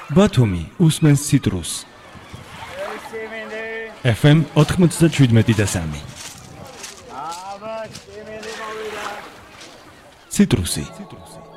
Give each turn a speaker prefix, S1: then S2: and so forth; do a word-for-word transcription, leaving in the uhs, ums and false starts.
S1: ბათუმი უსმენს ციტრუსს. ეფ ემ ოთხმოცდაშვიდმეტი და სამი. ციტრუსი.